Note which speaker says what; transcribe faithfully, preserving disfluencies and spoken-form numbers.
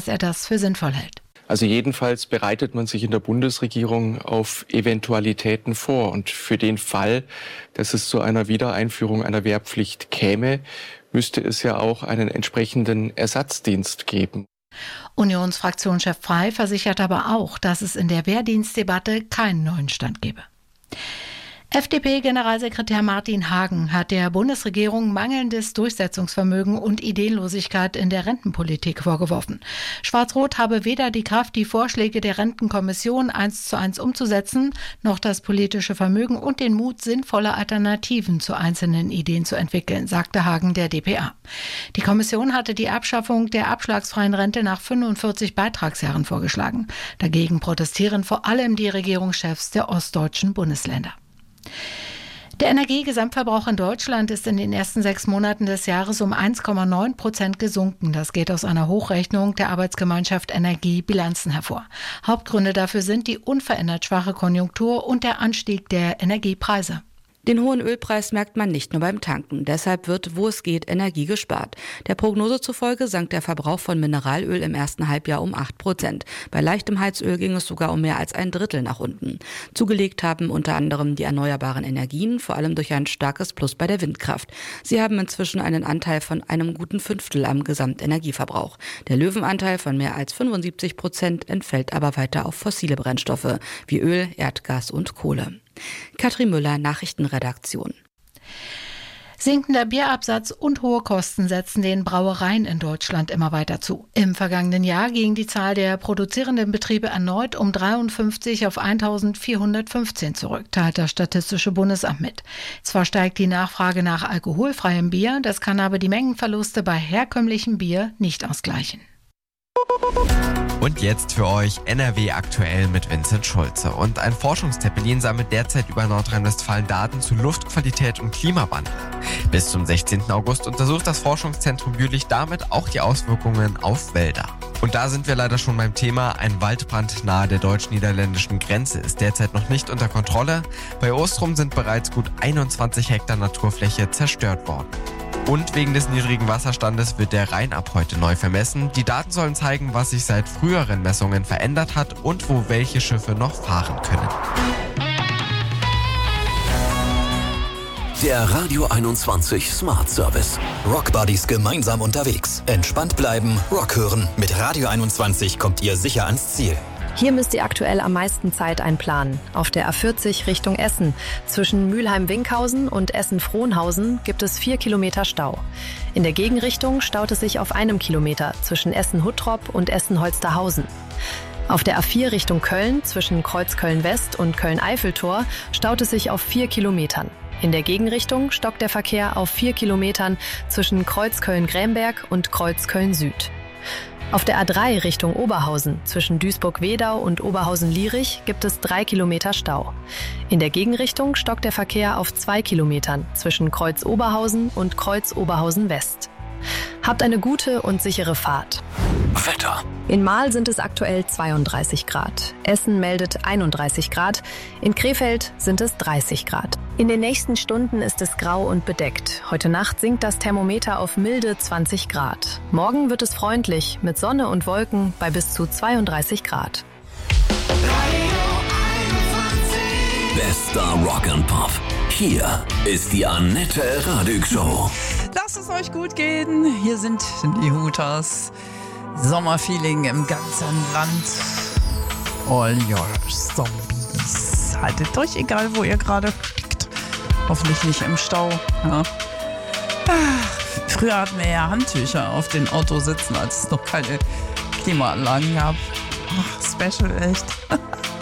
Speaker 1: er das für sinnvoll hält.
Speaker 2: Also jedenfalls bereitet man sich in der Bundesregierung auf Eventualitäten vor. Und für den Fall, dass es zu einer Wiedereinführung einer Wehrpflicht käme, müsste es ja auch einen entsprechenden Ersatzdienst geben.
Speaker 1: Unionsfraktionschef Frey versichert aber auch, dass es in der Wehrdienstdebatte keinen neuen Stand gebe. F D P-Generalsekretär Martin Hagen hat der Bundesregierung mangelndes Durchsetzungsvermögen und Ideenlosigkeit in der Rentenpolitik vorgeworfen. Schwarz-Rot habe weder die Kraft, die Vorschläge der Rentenkommission eins zu eins umzusetzen, noch das politische Vermögen und den Mut, sinnvolle Alternativen zu einzelnen Ideen zu entwickeln, sagte Hagen der d p a. Die Kommission hatte die Abschaffung der abschlagsfreien Rente nach fünfundvierzig Beitragsjahren vorgeschlagen. Dagegen protestieren vor allem die Regierungschefs der ostdeutschen Bundesländer. Der Energiegesamtverbrauch in Deutschland ist in den ersten sechs Monaten des Jahres um eins Komma neun Prozent gesunken. Das geht aus einer Hochrechnung der Arbeitsgemeinschaft Energiebilanzen hervor. Hauptgründe dafür sind die unverändert schwache Konjunktur und der Anstieg der Energiepreise.
Speaker 3: Den hohen Ölpreis merkt man nicht nur beim Tanken. Deshalb wird, wo es geht, Energie gespart. Der Prognose zufolge sank der Verbrauch von Mineralöl im ersten Halbjahr um acht Prozent. Bei leichtem Heizöl ging es sogar um mehr als ein Drittel nach unten. Zugelegt haben unter anderem die erneuerbaren Energien, vor allem durch ein starkes Plus bei der Windkraft. Sie haben inzwischen einen Anteil von einem guten Fünftel am Gesamtenergieverbrauch. Der Löwenanteil von mehr als fünfundsiebzig Prozent entfällt aber weiter auf fossile Brennstoffe wie Öl, Erdgas und Kohle. Katrin Müller, Nachrichtenredaktion.
Speaker 1: Sinkender Bierabsatz und hohe Kosten setzen den Brauereien in Deutschland immer weiter zu. Im vergangenen Jahr ging die Zahl der produzierenden Betriebe erneut um dreiundfünfzig auf eintausendvierhundertfünfzehn zurück, teilt das Statistische Bundesamt mit. Zwar steigt die Nachfrage nach alkoholfreiem Bier, das kann aber die Mengenverluste bei herkömmlichem Bier nicht ausgleichen.
Speaker 4: Und jetzt für euch N R W aktuell mit Vincent Schulze. Und ein Forschungszeppelin sammelt derzeit über Nordrhein-Westfalen Daten zu Luftqualität und Klimawandel. Bis zum sechzehnten August untersucht das Forschungszentrum Jülich damit auch die Auswirkungen auf Wälder. Und da sind wir leider schon beim Thema. Ein Waldbrand nahe der deutsch-niederländischen Grenze ist derzeit noch nicht unter Kontrolle. Bei Ostrum sind bereits gut einundzwanzig Hektar Naturfläche zerstört worden. Und wegen des niedrigen Wasserstandes wird der Rhein ab heute neu vermessen. Die Daten sollen zeigen, was sich seit früheren Messungen verändert hat und wo welche Schiffe noch fahren können.
Speaker 5: Der Radio einundzwanzig Smart Service. Rock Buddies gemeinsam unterwegs. Entspannt bleiben, Rock hören. Mit Radio einundzwanzig kommt ihr sicher ans Ziel.
Speaker 6: Hier müsst ihr aktuell am meisten Zeit einplanen. Auf der A vierzig Richtung Essen. Zwischen Mülheim-Winkhausen und Essen-Frohnhausen gibt es vier Kilometer Stau. In der Gegenrichtung staut es sich auf einem Kilometer zwischen Essen-Huttrop und Essen-Holsterhausen. Auf der A vier Richtung Köln zwischen Kreuz-Köln-West und Köln-Eiffeltor staut es sich auf vier Kilometern. In der Gegenrichtung stockt der Verkehr auf vier Kilometern zwischen Kreuz-Köln-Grämberg und Kreuz-Köln-Süd. Auf der A drei Richtung Oberhausen zwischen Duisburg-Wedau und Oberhausen-Lierich gibt es drei Kilometer Stau. In der Gegenrichtung stockt der Verkehr auf zwei Kilometern zwischen Kreuz-Oberhausen und Kreuz-Oberhausen-West. Habt eine gute und sichere Fahrt.
Speaker 5: Wetter.
Speaker 6: In Marl sind es aktuell zweiunddreißig Grad. Essen meldet einunddreißig Grad. In Krefeld sind es dreißig Grad. In den nächsten Stunden ist es grau und bedeckt. Heute Nacht sinkt das Thermometer auf milde zwanzig Grad. Morgen wird es freundlich mit Sonne und Wolken bei bis zu zweiunddreißig Grad.
Speaker 5: Bester Rock and Pop. Hier ist die Annette Radig Show.
Speaker 7: Lasst es euch gut gehen. Hier sind die Hooters. Sommerfeeling im ganzen Land. All your Zombies. Haltet euch, egal wo ihr gerade steckt. Hoffentlich nicht im Stau. Ja. Früher hatten wir ja Handtücher auf den Autos sitzen, als es noch keine Klimaanlagen gab. Ach, special, echt.